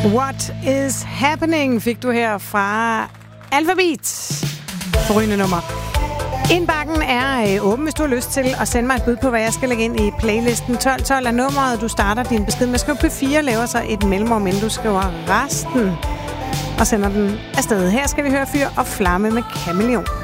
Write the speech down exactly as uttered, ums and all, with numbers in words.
What is happening fik du her fra Alphabet. Forrygende nummer. Indbakken er øh, åben, hvis du har lyst til at sende mig et bud på, hvad jeg skal lægge ind i playlisten. tolv tolv er nummeret, du starter din besked med. Skriv P fire, laver så et mellemrum, inden du skriver resten og sender den afsted. Her skal vi høre Fyr og Flamme med Kameleon.